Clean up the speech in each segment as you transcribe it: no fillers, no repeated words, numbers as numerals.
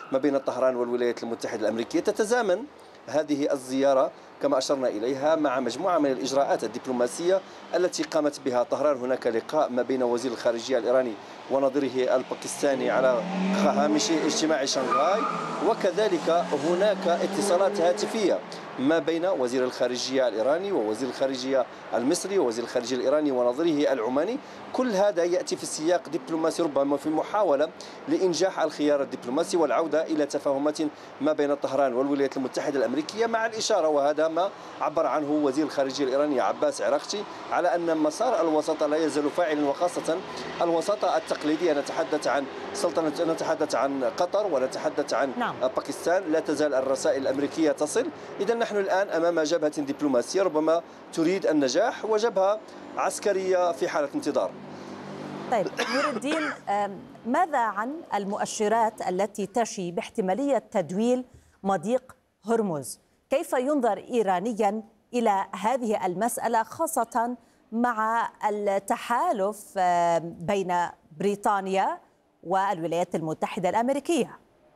ما بين طهران والولايات المتحدة الأمريكية. تتزامن هذه الزيارة كما أشرنا إليها مع مجموعة من الإجراءات الدبلوماسية التي قامت بها طهران. هناك لقاء ما بين وزير الخارجية الإيراني ونظيره الباكستاني على هامش اجتماع شنغهاي، وكذلك هناك اتصالات هاتفية ما بين وزير الخارجية الإيراني ووزير الخارجية المصري ووزير الخارجية الإيراني ونظيره العماني. كل هذا يأتي في سياق دبلوماسي، ربما في محاولة لإنجاح الخيار الدبلوماسي والعودة إلى تفاهمات ما بين طهران والولايات المتحدة الأمريكية، مع الإشارة وهذا ما عبر عنه وزير الخارجية الإيراني عباس عراقچي على أن مسار الوساطة لا يزال فاعلا، وخاصة الوساطة التقليدية. نتحدث عن قطر ونتحدث عن باكستان. لا تزال الرسائل الأمريكية تصل. إذا نحن الآن أمام جبهة دبلوماسية ربما تريد النجاح وجبهة عسكرية في حالة انتظار. طيب نور الدين، ماذا عن المؤشرات التي تشي باحتمالية تدويل مضيق هرمز؟ كيف ينظر إيرانيا إلى هذه المسألة، خاصة مع التحالف بين بريطانيا والولايات المتحدة الأمريكية؟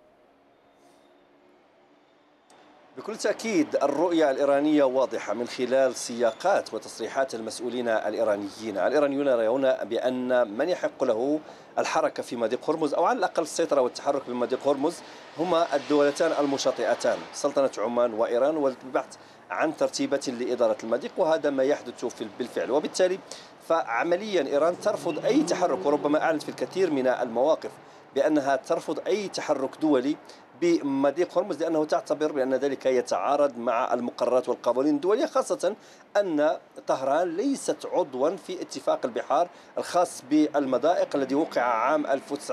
بكل تأكيد الرؤية الإيرانية واضحة من خلال سياقات وتصريحات المسؤولين الإيرانيين. الإيرانيون يرون بأن من يحق له الحركة في مضيق هرمز أو على الأقل السيطرة والتحرك في مضيق هرمز هما الدولتان المشاطئتان سلطنة عمان وإيران، والبحث عن ترتيبات لإدارة المضيق، وهذا ما يحدث بالفعل. وبالتالي فعمليا إيران ترفض أي تحرك، وربما أعلنت في الكثير من المواقف بأنها ترفض أي تحرك دولي بمضيق هرمز، لأنه تعتبر بأن ذلك يتعارض مع المقررات والقوانين الدولية، خاصة أن طهران ليست عضوا في اتفاق البحار الخاص بالمضائق الذي وقع عام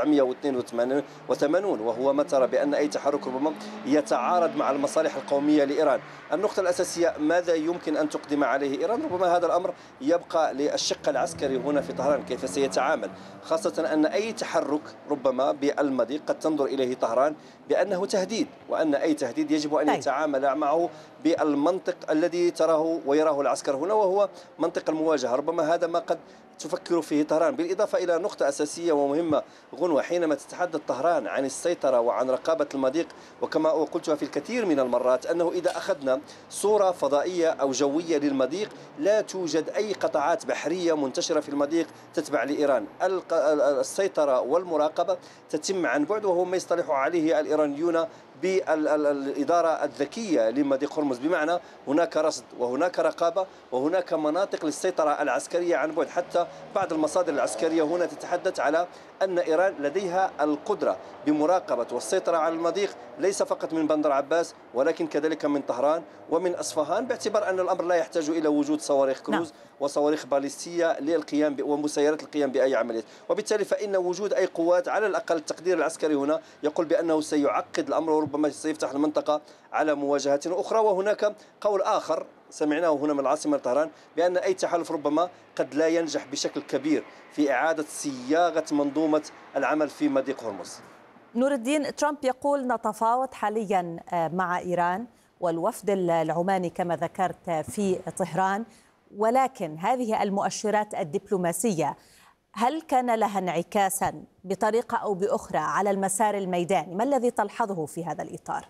1982، وهو ما ترى بأن أي تحرك ربما يتعارض مع المصالح القومية لإيران. النقطة الأساسية ماذا يمكن أن تقدم عليه إيران؟ ربما هذا الأمر يبقى للشق العسكري هنا في طهران كيف سيتعامل، خاصة أن أي تحرك ربما بالمضيق قد تنظر إليه طهران بأنه تهديد، وأن أي تهديد يجب أن يتعامل معه بالمنطق الذي تراه ويراه العسكر هنا، وهو منطق المواجهة. ربما هذا ما قد تفكر فيه طهران، بالإضافة إلى نقطة أساسية ومهمة غنوة حينما تتحدث طهران عن السيطرة وعن رقابة المضيق، وكما قلتها في الكثير من المرات أنه إذا أخذنا صورة فضائية أو جوية للمضيق لا توجد أي قطاعات بحرية منتشرة في المضيق تتبع لإيران. السيطرة والمراقبة تتم عن بعد، وهو ما يصطلح عليه الإيرانيون بالإدارة الذكية لمضيق هرمز، بمعنى هناك رصد وهناك رقابة وهناك مناطق للسيطرة العسكرية عن بعد. حتى بعض المصادر العسكرية هنا تتحدث على أن إيران لديها القدرة بمراقبة والسيطرة على المضيق ليس فقط من بندر عباس ولكن كذلك من طهران ومن أصفهان، باعتبار أن الأمر لا يحتاج إلى وجود صواريخ كروز وصواريخ باليستية للقيام ومسيرة القيام بأي عملية. وبالتالي فإن وجود أي قوات على الأقل التقدير العسكري هنا يقول بأنه سيعقد الأمر وربما سيفتح المنطقة على مواجهات أخرى. وهناك قول آخر سمعناه هنا من العاصمة طهران بأن أي تحالف ربما قد لا ينجح بشكل كبير في إعادة صياغة منظومة العمل في مضيق هرمز. نور الدين، ترامب يقول نتفاوض حاليا مع إيران والوفد العماني كما ذكرت في طهران، ولكن هذه المؤشرات الدبلوماسية هل كان لها انعكاسا بطريقة أو بأخرى على المسار الميداني؟ ما الذي تلحظه في هذا الإطار؟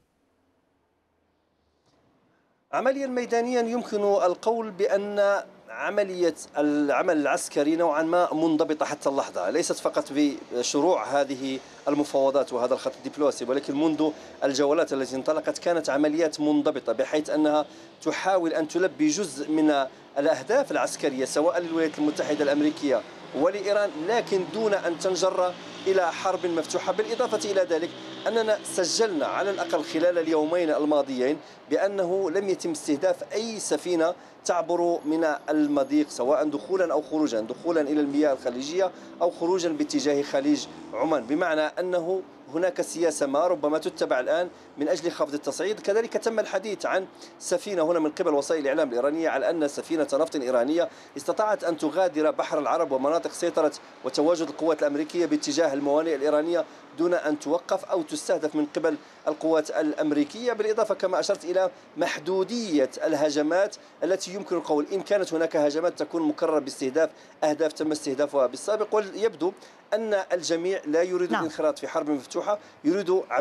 عمليا ميدانيا يمكن القول بأن عملية العمل العسكري نوعا ما منضبطة حتى اللحظة، ليست فقط بشروع هذه المفاوضات وهذا الخط الدبلوماسي، ولكن منذ الجولات التي انطلقت كانت عمليات منضبطة بحيث أنها تحاول أن تلبي جزء من الأهداف العسكرية سواء للولايات المتحدة الأمريكية ولإيران، لكن دون أن تنجر إلى حرب مفتوحة. بالإضافة إلى ذلك أننا سجلنا على الأقل خلال اليومين الماضيين بأنه لم يتم استهداف أي سفينة تعبر من المضيق سواء دخولا أو خروجا، دخولا إلى المياه الخليجية أو خروجا باتجاه خليج عمان، بمعنى أنه هناك سياسة ما ربما تتبع الآن من أجل خفض التصعيد. كذلك تم الحديث عن سفينة هنا من قبل وسائل الإعلام الإيرانية على أن سفينة نفط إيرانية استطاعت أن تغادر بحر العرب ومناطق سيطرة وتواجد القوات الأمريكية باتجاه الموانئ الإيرانية دون أن توقف أو تستهدف من قبل القوات الأمريكية. بالإضافة كما أشرت إلى محدودية الهجمات التي يمكن القول إن كانت هناك هجمات تكون مكررة باستهداف أهداف تم استهدافها بالسابق، ويبدو أن الجميع لا يريد الانخراط في حرب مفتوحة، يريد